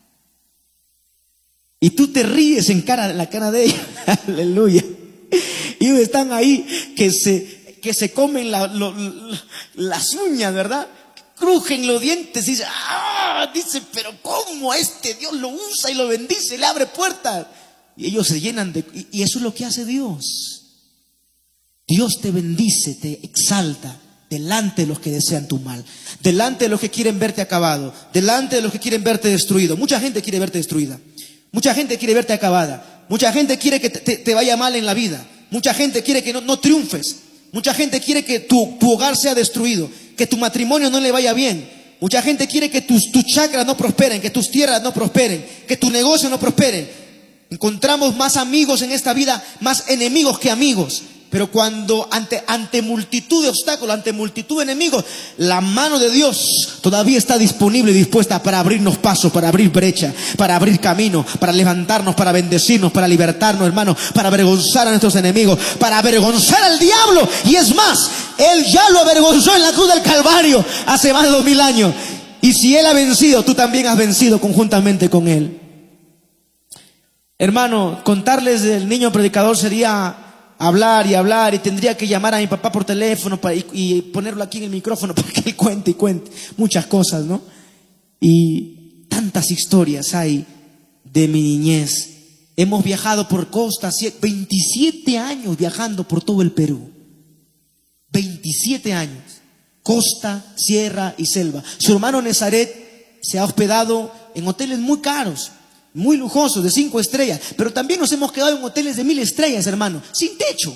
Y tú te ríes en cara, en la cara de ellos. Aleluya. Y ellos están ahí que se, que se comen la, lo, las uñas, ¿verdad? Crujen los dientes y dicen, ¡ah! Dice, pero ¿cómo este Dios lo usa y lo bendice, le abre puertas? Y ellos se llenan de... Y eso es lo que hace Dios. Dios te bendice, te exalta delante de los que desean tu mal, delante de los que quieren verte acabado, delante de los que quieren verte destruido. Mucha gente quiere verte destruida, mucha gente quiere verte acabada, mucha gente quiere que te, te vaya mal en la vida, mucha gente quiere que no, no triunfes, mucha gente quiere que tu, tu hogar sea destruido, que tu matrimonio no le vaya bien, mucha gente quiere que tus, tus chakras no prosperen, que tus tierras no prosperen, que tu negocio no prospere. Encontramos más amigos en esta vida, más enemigos que amigos. Pero cuando ante, ante multitud de obstáculos, ante multitud de enemigos, la mano de Dios todavía está disponible y dispuesta para abrirnos paso, para abrir brecha, para abrir camino, para levantarnos, para bendecirnos, para libertarnos, hermanos, para avergonzar a nuestros enemigos, para avergonzar al diablo. Y es más, Él ya lo avergonzó en la cruz del Calvario hace más de dos mil años. Y si Él ha vencido, tú también has vencido conjuntamente con Él. Hermano, contarles del niño predicador sería hablar y hablar, y tendría que llamar a mi papá por teléfono para, y, y ponerlo aquí en el micrófono para que él cuente y cuente muchas cosas, ¿no? Y tantas historias hay de mi niñez. Hemos viajado por costas, veintisiete años viajando por todo el Perú. veintisiete años, costa, sierra y selva. Su hermano Nezaret se ha hospedado en hoteles muy caros, muy lujosos, de cinco estrellas, pero también nos hemos quedado en hoteles de mil estrellas, hermano, sin techo.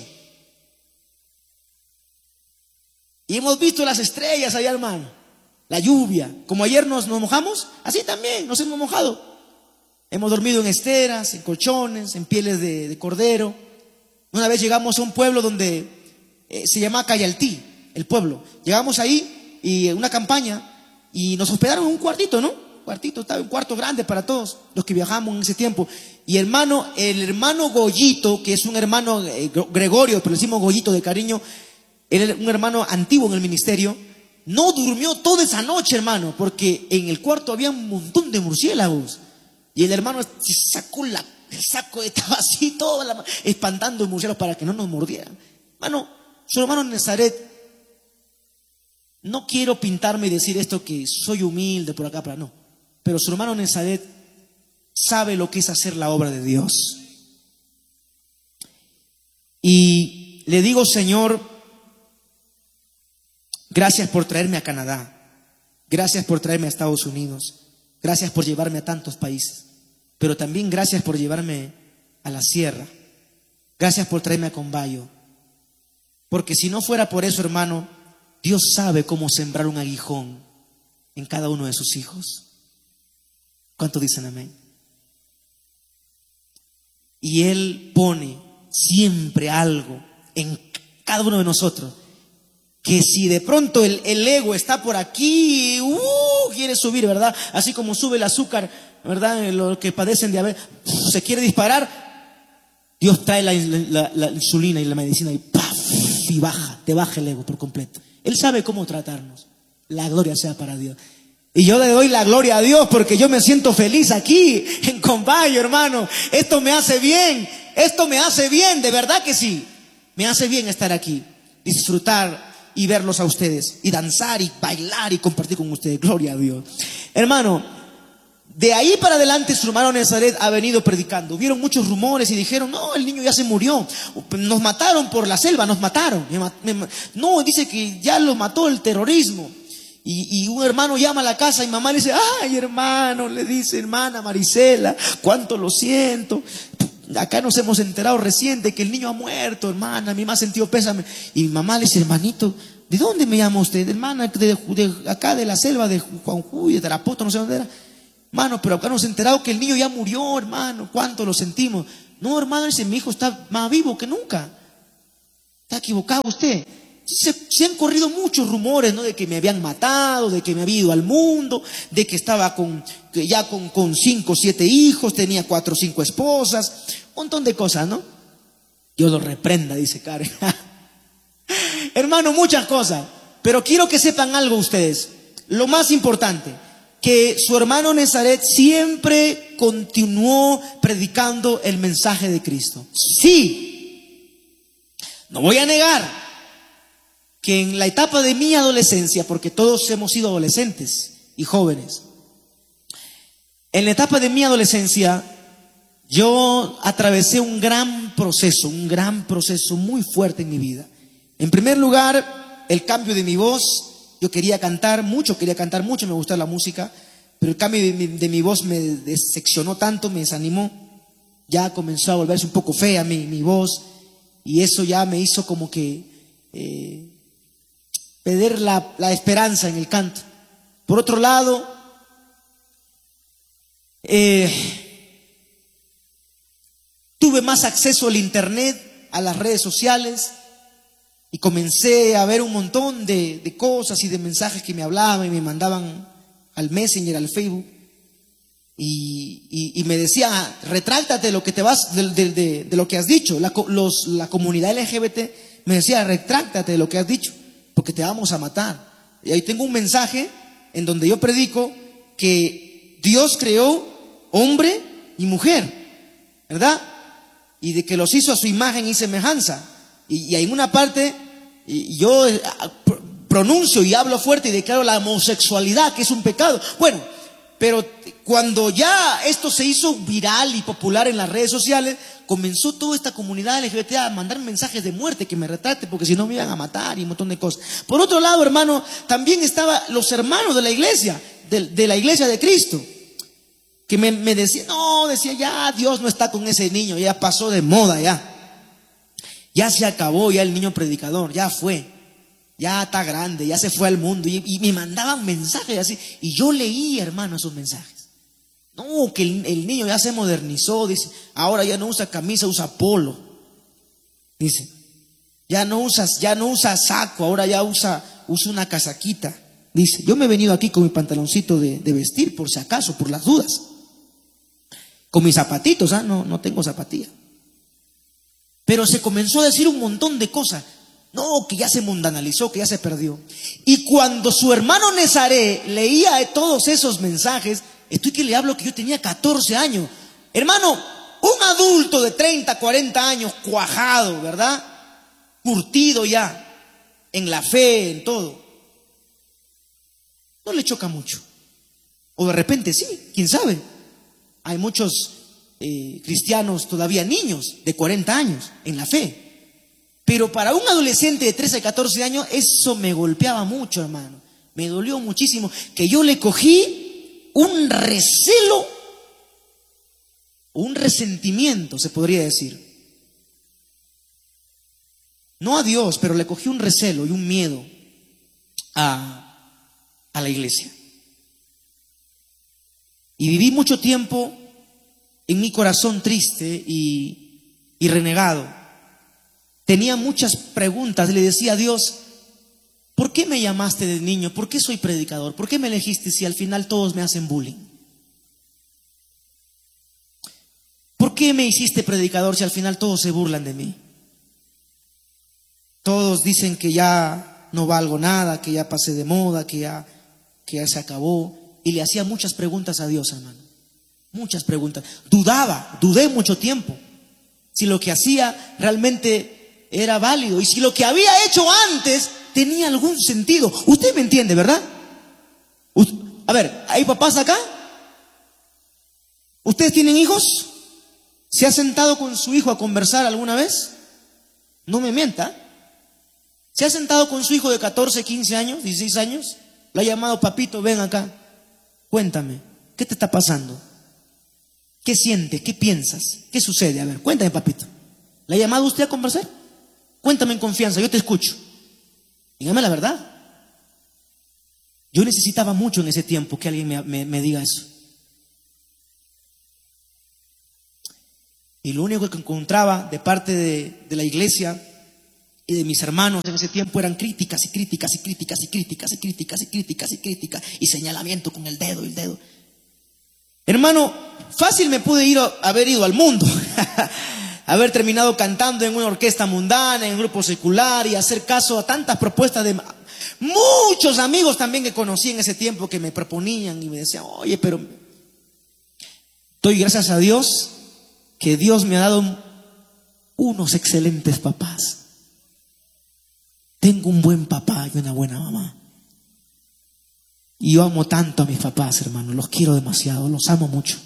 Y hemos visto las estrellas allá, hermano, la lluvia. Como ayer nos, nos mojamos, así también nos hemos mojado. Hemos dormido en esteras, en colchones, en pieles de, de cordero. Una vez llegamos a un pueblo donde eh, se llama Cayaltí, el pueblo. Llegamos ahí y una campaña y nos hospedaron en un cuartito, ¿no? Cuartito, estaba un cuarto grande para todos los que viajamos en ese tiempo. Y hermano, el hermano Goyito, que es un hermano eh, Gregorio, pero le decimos Goyito de cariño, era un hermano antiguo en el ministerio, no durmió toda esa noche, hermano, porque en el cuarto había un montón de murciélagos. Y el hermano se sacó la, el saco, estaba así, todo la, espantando los murciélagos para que no nos mordieran. Hermano, su hermano Nezaret, no quiero pintarme y decir esto que soy humilde por acá, pero no. Pero su hermano Nezaret sabe lo que es hacer la obra de Dios. Y le digo, Señor, gracias por traerme a Canadá. Gracias por traerme a Estados Unidos. Gracias por llevarme a tantos países. Pero también gracias por llevarme a la sierra. Gracias por traerme a Combayo. Porque si no fuera por eso, hermano, Dios sabe cómo sembrar un aguijón en cada uno de sus hijos. ¿Cuántos dicen amén? Y Él pone siempre algo en cada uno de nosotros, que si de pronto el, el ego está por aquí, uh, quiere subir, ¿verdad? Así como sube el azúcar, ¿verdad? Los que padecen diabetes, se quiere disparar, Dios trae la, la, la insulina y la medicina y ¡paf! Y baja, te baja el ego por completo. Él sabe cómo tratarnos. La gloria sea para Dios. Y yo le doy la gloria a Dios porque yo me siento feliz aquí en Combayo, hermano. Esto me hace bien, esto me hace bien, de verdad que sí. Me hace bien estar aquí, disfrutar y verlos a ustedes, y danzar y bailar y compartir con ustedes. Gloria a Dios. Hermano, de ahí para adelante su hermano Nazaret ha venido predicando. Hubieron muchos rumores y dijeron, no, el niño ya se murió. Nos mataron por la selva, nos mataron. Me, me, no, dice que ya lo mató el terrorismo. Y, y un hermano llama a la casa y mamá le dice, ay hermano, le dice, hermana Marisela, cuánto lo siento. Acá nos hemos enterado reciente que el niño ha muerto, hermana, a mí me ha sentido pésame. Y mi mamá le dice, hermanito, ¿de dónde me llama usted? Hermana, de, de acá de la selva, de Juanjuy, de Tarapoto, no sé dónde era. Hermano, pero acá nos hemos enterado que el niño ya murió, hermano, cuánto lo sentimos. No, hermano, dice, mi hijo está más vivo que nunca. Está equivocado usted. Se, se han corrido muchos rumores, ¿no? De que me habían matado, de que me había ido al mundo, de que estaba con, que ya con, con cinco o siete hijos, tenía cuatro o cinco esposas, un montón de cosas, ¿no? Dios lo reprenda, dice Karen. Hermano, muchas cosas, pero quiero que sepan algo ustedes. Lo más importante, que su hermano Nazaret siempre continuó predicando el mensaje de Cristo. Sí, no voy a negar que en la etapa de mi adolescencia, porque todos hemos sido adolescentes y jóvenes, en la etapa de mi adolescencia yo atravesé un gran proceso, un gran proceso muy fuerte en mi vida. En primer lugar, el cambio de mi voz. Yo quería cantar mucho, quería cantar mucho, me gustaba la música, pero el cambio de mi, de mi voz me decepcionó tanto, me desanimó. Ya comenzó a volverse un poco fea mi, mi voz, y eso ya me hizo como que eh, perder la, la esperanza en el canto. Por otro lado, eh, tuve más acceso al internet, a las redes sociales, y comencé a ver un montón de, de cosas y de mensajes que me hablaban y me mandaban al Messenger, al Facebook, y, y, y me decían, retráctate de lo que te vas, de, de, de, de lo que has dicho. La, los, la comunidad L G B T me decía, retráctate de lo que has dicho, porque te vamos a matar. Y ahí tengo un mensaje en donde yo predico que Dios creó hombre y mujer, ¿verdad? Y de que los hizo a su imagen y semejanza. Y, y en una parte y yo pronuncio y hablo fuerte y declaro la homosexualidad, que es un pecado. Bueno, pero cuando ya esto se hizo viral y popular en las redes sociales, comenzó toda esta comunidad L G B T a mandar mensajes de muerte, que me retrate porque si no me iban a matar y un montón de cosas. Por otro lado, hermano, también estaban los hermanos de la iglesia, de, de la iglesia de Cristo, que me, me decían, no, decía, ya Dios no está con ese niño, ya pasó de moda, ya. Ya se acabó, ya el niño predicador, ya fue, ya está grande, ya se fue al mundo. Y, y me mandaban mensajes así, y yo leía, hermano, esos mensajes. No, que el, el niño ya se modernizó, dice, ahora ya no usa camisa, usa polo. Dice, ya no usas, ya no usa saco, ahora ya usa, usa una casaquita. Dice, yo me he venido aquí con mi pantaloncito de, de vestir, por si acaso, por las dudas. Con mis zapatitos, ¿ah? No, no tengo zapatilla. Pero se comenzó a decir un montón de cosas. No, que ya se mundanalizó, que ya se perdió. Y cuando su hermano Nazaret leía todos esos mensajes, estoy que le hablo que yo tenía catorce años. Hermano, un adulto de treinta, cuarenta años, cuajado, ¿verdad? Curtido ya, en la fe, en todo. No le choca mucho. O de repente sí, quién sabe. Hay muchos Eh, cristianos todavía niños de cuarenta años en la fe, Pero para un adolescente de trece a catorce años, eso me golpeaba mucho, hermano. Me dolió muchísimo que yo le cogí un recelo, un resentimiento, se podría decir. No a Dios, pero le cogí un recelo y un miedo a, a la iglesia. Y viví mucho tiempo en mi corazón triste y, y renegado. Tenía muchas preguntas, le decía a Dios, ¿por qué me llamaste de niño? ¿Por qué soy predicador? ¿Por qué me elegiste si al final todos me hacen bullying? ¿Por qué me hiciste predicador si al final todos se burlan de mí? Todos dicen que ya no valgo nada, que ya pasé de moda, que ya, que ya se acabó. Y le hacía muchas preguntas a Dios, hermano. Muchas preguntas. Dudaba, dudé mucho tiempo si lo que hacía realmente era válido y si lo que había hecho antes tenía algún sentido. Usted me entiende, ¿verdad? A ver, ¿hay papás acá? ¿Ustedes tienen hijos? ¿Se ha sentado con su hijo a conversar alguna vez? No me mienta. ¿Se ha sentado con su hijo de catorce, quince años, dieciséis años? Lo ha llamado, papito, ven acá. Cuéntame, ¿qué te está pasando? ¿Qué sientes? ¿Qué piensas? ¿Qué sucede? A ver, cuéntame, papito. ¿Le ha llamado usted a conversar? Cuéntame en confianza, yo te escucho. Dígame la verdad. Yo necesitaba mucho en ese tiempo que alguien me, me, me diga eso. Y lo único que encontraba de parte de, de la iglesia y de mis hermanos en ese tiempo eran críticas y críticas y críticas y críticas y críticas y críticas y críticas y señalamiento con el dedo y el dedo. Hermano, fácil me pude ir a, haber ido al mundo, haber terminado cantando en una orquesta mundana, en un grupo secular y hacer caso a tantas propuestas de muchos amigos también que conocí en ese tiempo que me proponían y me decían, oye, pero doy gracias a Dios que Dios me ha dado unos excelentes papás. Tengo un buen papá y una buena mamá. Y yo amo tanto a mis papás, hermano. Los quiero demasiado, los amo mucho.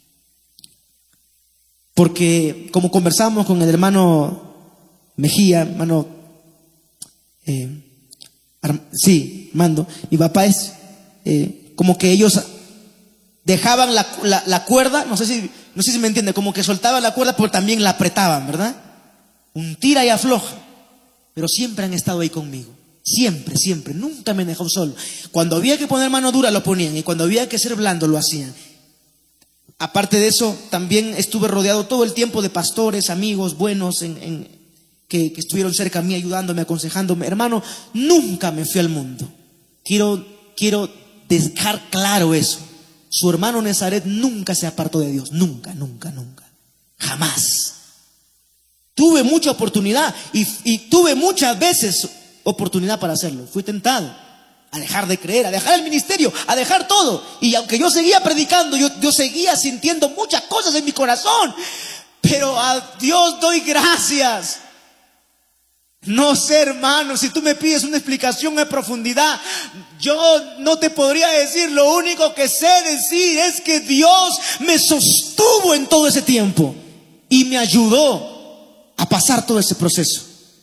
Porque como conversamos con el hermano Mejía, hermano, eh, sí, Mando, mi papá es eh, como que ellos dejaban la, la, la cuerda, no sé si, no sé si me entiende, como que soltaban la cuerda, pero también la apretaban, ¿verdad? Un tira y afloja. Pero siempre han estado ahí conmigo. Siempre, siempre. Nunca me han dejado solo. Cuando había que poner mano dura lo ponían y cuando había que ser blando lo hacían. Aparte de eso, también estuve rodeado todo el tiempo de pastores, amigos buenos en, en, que, que estuvieron cerca a mí ayudándome, aconsejándome. Hermano, nunca me fui al mundo. Quiero, quiero dejar claro eso. Su hermano Nazaret nunca se apartó de Dios. Nunca, nunca, nunca. Jamás. Tuve mucha oportunidad y, y tuve muchas veces oportunidad para hacerlo. Fui tentado a dejar de creer, a dejar el ministerio, a dejar todo. Y aunque yo seguía predicando, yo, yo seguía sintiendo muchas cosas en mi corazón. Pero a Dios doy gracias. No sé, hermano, si tú me pides una explicación en profundidad, yo no te podría decir. Lo único que sé decir es que Dios me sostuvo en todo ese tiempo y me ayudó a pasar todo ese proceso.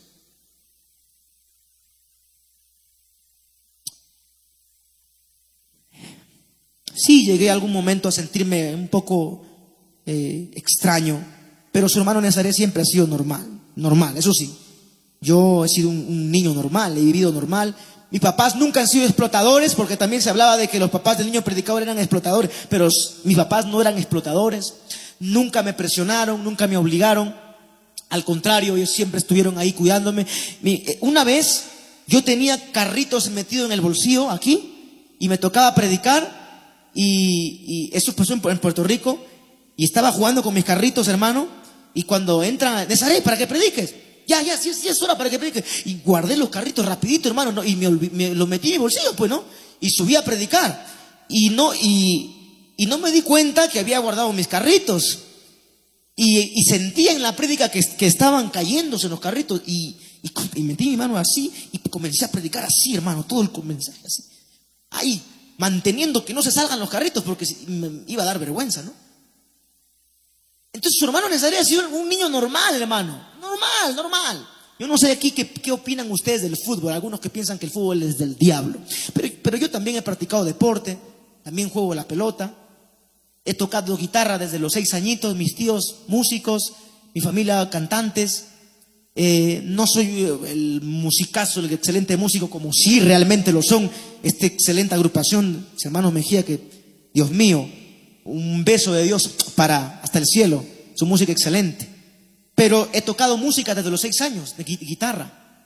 Sí, llegué a algún momento a sentirme un poco eh, extraño, pero su hermano Nazaret siempre ha sido normal, normal, eso sí. Yo he sido un, un niño normal, he vivido normal. Mis papás nunca han sido explotadores, porque también se hablaba de que los papás del niño predicador eran explotadores, pero mis papás no eran explotadores. Nunca me presionaron, nunca me obligaron. Al contrario, ellos siempre estuvieron ahí cuidándome. Una vez yo tenía carritos metidos en el bolsillo aquí y me tocaba predicar y, y eso pasó en Puerto Rico y estaba jugando con mis carritos, hermano, y cuando entran, Nazaret, para que prediques, ya, ya, sí, sí es hora para que prediques, y guardé los carritos rapidito, hermano, ¿no? Y me, me los metí en mi bolsillo, pues, ¿no? Y subí a predicar y no, y, y no me di cuenta que había guardado mis carritos. Y, y sentía en la prédica que, que estaban cayéndose los carritos y, y, y metí mi mano así y comencé a predicar así, hermano, todo el mensaje así. Ahí, manteniendo que no se salgan los carritos porque me iba a dar vergüenza, ¿no? Entonces su hermano Nazaret ha sido un niño normal, hermano. Normal, normal. Yo no sé aquí qué, qué opinan ustedes del fútbol. Algunos que piensan que el fútbol es del diablo. Pero, pero yo también he practicado deporte, también juego la pelota. He tocado guitarra desde los seis añitos, mis tíos músicos, mi familia cantantes. Eh, no soy el musicazo, el excelente músico, como sí realmente lo son esta excelente agrupación, mis hermanos Mejía, que Dios mío, un beso de Dios para hasta el cielo, su música excelente. Pero he tocado música desde los seis años, de guitarra.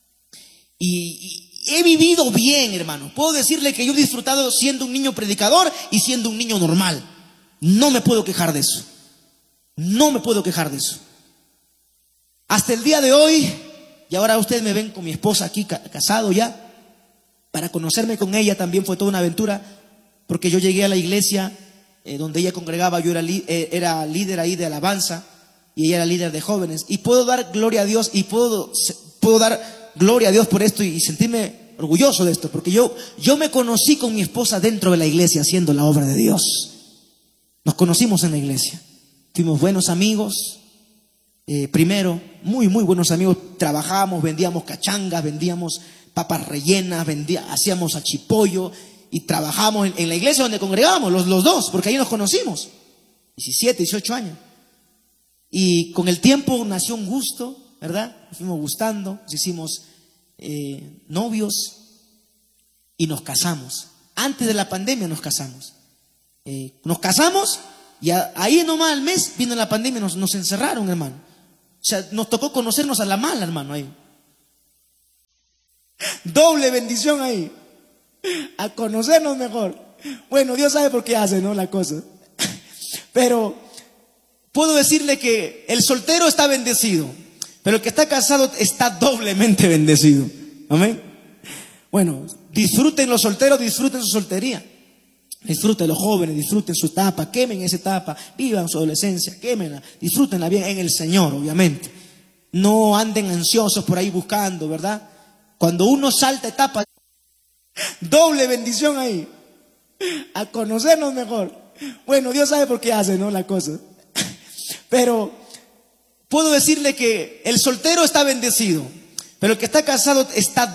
Y, y he vivido bien, hermano. Puedo decirle que yo he disfrutado siendo un niño predicador y siendo un niño normal. No me puedo quejar de eso. No me puedo quejar de eso. Hasta el día de hoy, y ahora ustedes me ven con mi esposa aquí, casado ya. Para conocerme con ella también fue toda una aventura, porque yo llegué a la iglesia eh, donde ella congregaba, yo era, eh, era líder ahí de alabanza, y ella era líder de jóvenes. Y puedo dar gloria a Dios, y puedo, puedo dar gloria a Dios por esto, y, y sentirme orgulloso de esto, porque yo, yo me conocí con mi esposa dentro de la iglesia, haciendo la obra de Dios. Nos conocimos en la iglesia, fuimos buenos amigos. Eh, primero, muy, muy buenos amigos, trabajábamos, vendíamos cachangas, vendíamos papas rellenas, vendía, hacíamos achipollo y trabajábamos en, en la iglesia donde congregábamos, los, los dos, porque ahí nos conocimos, diecisiete, dieciocho años. Y con el tiempo nació un gusto, ¿verdad? Nos fuimos gustando, nos hicimos eh, novios y nos casamos. Antes de la pandemia nos casamos. Eh, nos casamos y a, ahí nomás al mes vino la pandemia y nos, nos encerraron, hermano. O sea, nos tocó conocernos a la mala, hermano, ahí. Doble bendición ahí. A conocernos mejor. Bueno, Dios sabe por qué hace, ¿no? La cosa. Pero puedo decirle que el soltero está bendecido, pero el que está casado está doblemente bendecido. Amén. Bueno, disfruten los solteros, disfruten su soltería. Disfruten los jóvenes, disfruten su etapa, quemen esa etapa, vivan su adolescencia, quémenla, disfrútenla bien en el Señor, obviamente. No anden ansiosos por ahí buscando, ¿verdad? Cuando uno salta etapa, doble bendición ahí, a conocernos mejor. Bueno, Dios sabe por qué hace, ¿no? La cosa. Pero puedo decirle que el soltero está bendecido, pero el que está casado está